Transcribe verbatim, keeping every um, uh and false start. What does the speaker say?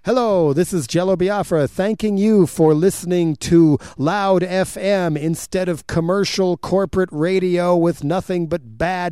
Hello, this is Jello Biafra thanking you for listening to Loud F M instead of commercial corporate radio with nothing but bad